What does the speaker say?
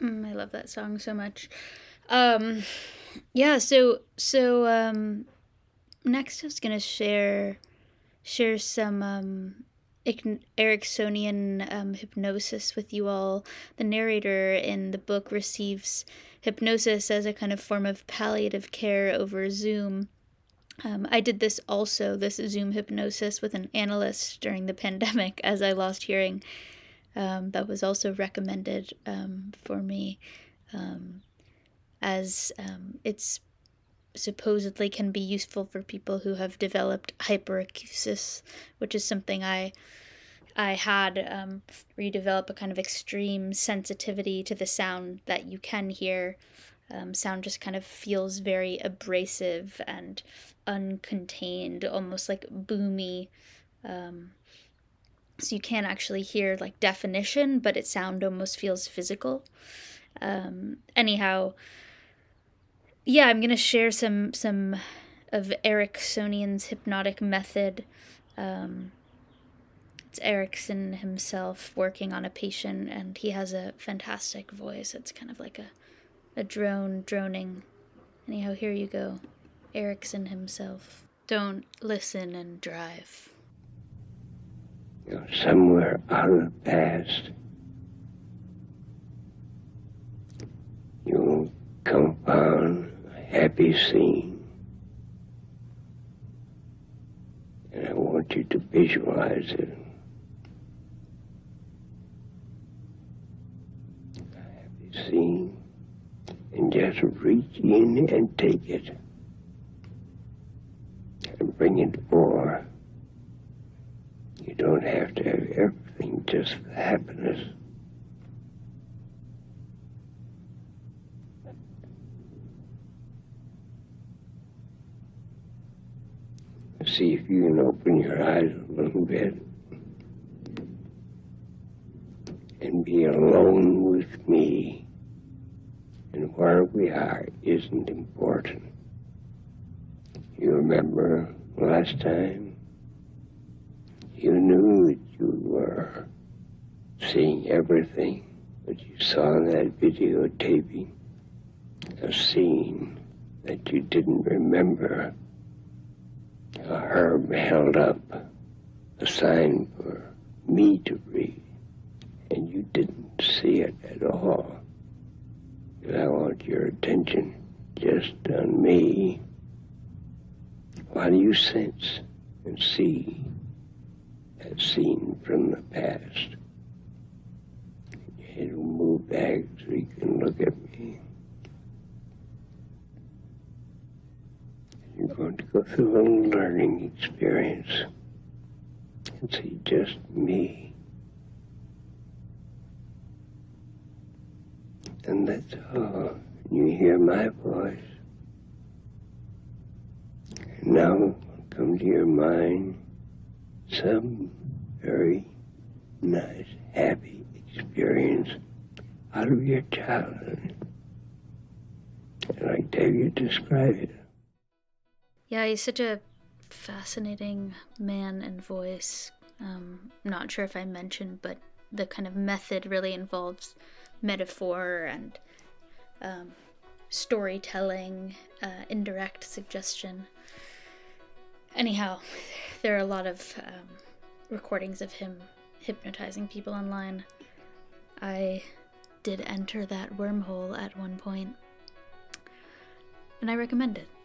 I love that song so much. Um, yeah. So next I was gonna share some Ericksonian hypnosis with you all. The narrator in the book receives hypnosis as a kind of form of palliative care over Zoom. I did this Zoom hypnosis with an analyst during the pandemic as I lost hearing. That was also recommended for me, um, as it's supposedly can be useful for people who have developed hyperacusis, which is something I had, where you develop a kind of extreme sensitivity to the sound that you can hear. Sound just kind of feels very abrasive and uncontained, almost like boomy. Um, so you can't actually hear like definition, but its sound almost feels physical. Anyhow, yeah, I'm gonna share some of Ericksonian's hypnotic method. Um, it's Erickson himself working on a patient, and he has a fantastic voice. It's kind of like a droning. Anyhow, here you go. Erickson himself. Don't listen and drive. You're somewhere out of the past. You'll come upon a happy scene. And I want you to visualize it. A happy scene. And just reach in and take it. And bring it forward. You don't have to have everything just for happiness. See if you can open your eyes a little bit and be alone with me. And where we are isn't important. You remember last time? You knew that you were seeing everything, but you saw in that videotaping a scene that you didn't remember. Herb held up a sign for me to read, and you didn't see it at all. And I want your attention just on me. What do you sense and see that scene from the past? Your head will move back so you can look at me. You're going to go through a little learning experience and see just me. And that's all. You hear my voice. And now will come to your mind some very nice, happy experience out of your childhood. I'd like to have you describe it. Yeah, he's such a fascinating man and voice. Not sure if I mentioned, but the kind of method really involves metaphor and storytelling, indirect suggestion. Anyhow, there are a lot of recordings of him hypnotizing people online. I did enter that wormhole at one point, and I recommend it.